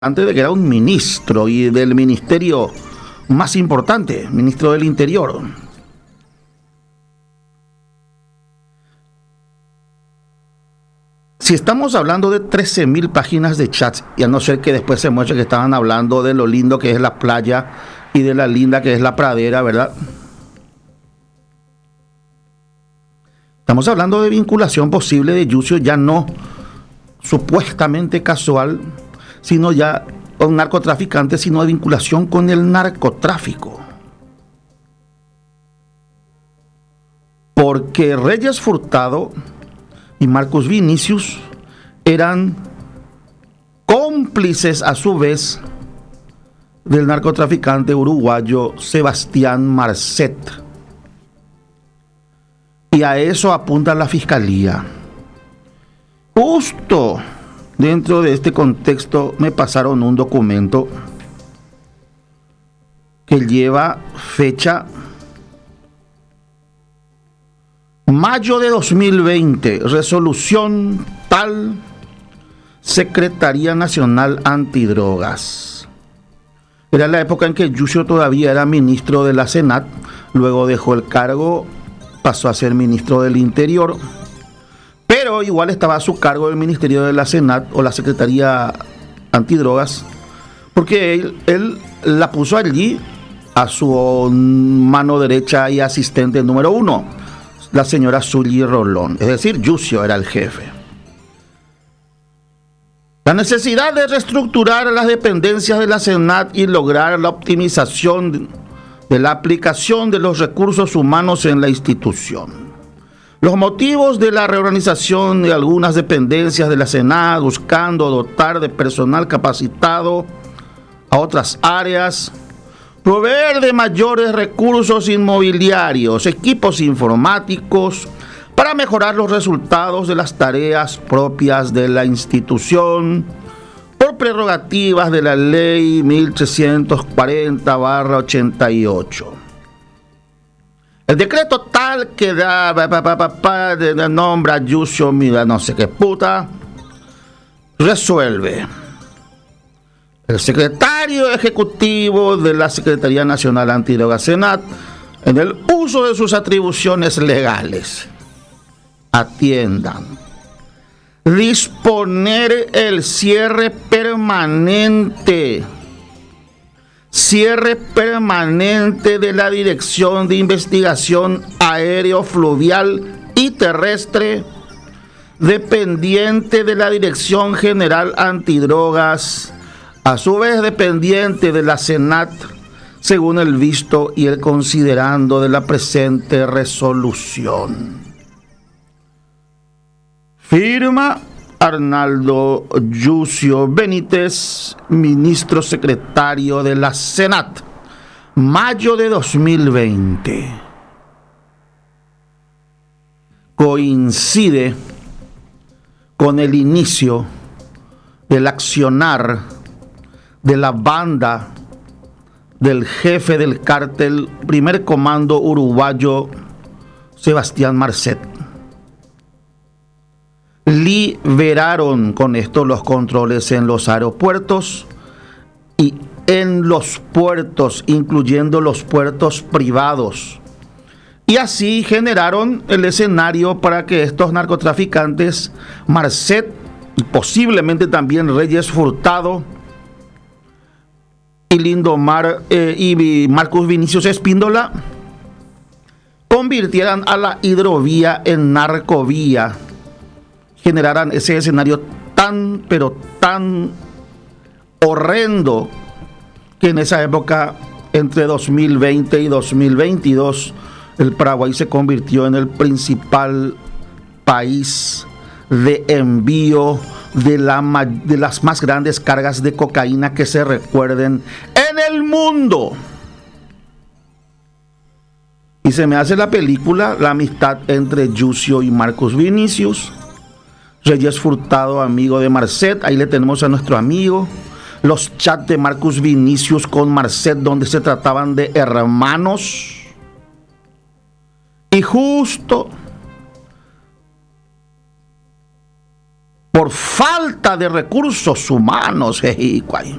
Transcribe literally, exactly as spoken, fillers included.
antes de que era un ministro y del ministerio más importante, ministro del Interior. Si estamos hablando de trece mil páginas de chats, y a no ser que después se muestre que estaban hablando de lo lindo que es la playa y de la linda que es la pradera, ¿verdad? Estamos hablando de vinculación posible de Yucio, ya no supuestamente casual, sino ya un narcotraficante, sino de vinculación con el narcotráfico. Porque Reyes Furtado y Marcus Vinicius eran cómplices a su vez del narcotraficante uruguayo Sebastián Marcet. Y a eso apunta la fiscalía. Justo dentro de este contexto me pasaron un documento que lleva fecha mayo de dos mil veinte, resolución tal, Secretaría Nacional Antidrogas. Era la época en que Yucio todavía era ministro de la Senat, luego dejó el cargo, pasó a ser ministro del Interior, pero igual estaba a su cargo el Ministerio de la Senat o la Secretaría Antidrogas, porque él, él la puso allí a su mano derecha y asistente número uno, la señora Zully Rolón, es decir, Yucio era el jefe. La necesidad de reestructurar las dependencias de la Senat y lograr la optimización de la aplicación de los recursos humanos en la institución. Los motivos de la reorganización de algunas dependencias de la Senat, buscando dotar de personal capacitado a otras áreas, proveer de mayores recursos inmobiliarios, equipos informáticos, para mejorar los resultados de las tareas propias de la institución, por prerrogativas de la ley mil trescientos cuarenta barra ochenta y ocho. El decreto tal que da pa, pa, pa, pa, de, de nombra Yucio, mira, no sé qué puta, resuelve. El secretario ejecutivo de la Secretaría Nacional Antidrogas Senat, en el uso de sus atribuciones legales, atiendan, disponer el cierre permanente, cierre permanente de la Dirección de Investigación Aéreo, Fluvial y Terrestre, dependiente de la Dirección General Antidrogas, a su vez dependiente de la Senat, según el visto y el considerando de la presente resolución. Firma Arnaldo Yucio Benítez, ministro secretario de la Senat, mayo de dos mil veinte. Coincide con el inicio del accionar de la banda del jefe del cártel Primer Comando Uruguayo, Sebastián Marcet. Liberaron con esto los controles en los aeropuertos y en los puertos, incluyendo los puertos privados. Y así generaron el escenario para que estos narcotraficantes, Marcet y posiblemente también Reyes Furtado y Lindomar eh, y Marcus Vinicius Espíndola, convirtieran a la hidrovía en narcovía, generaran ese escenario tan, pero tan horrendo que en esa época, entre dos mil veinte y dos mil veintidós, el Paraguay se convirtió en el principal país de envío de, la, de las más grandes cargas de cocaína que se recuerden en el mundo. Y se me hace la película, la amistad entre Yucio y Marcus Vinicius. Reyes Furtado, amigo de Marcet, ahí le tenemos a nuestro amigo. Los chats de Marcus Vinicius con Marcet, donde se trataban de hermanos. Y justo por falta de recursos humanos.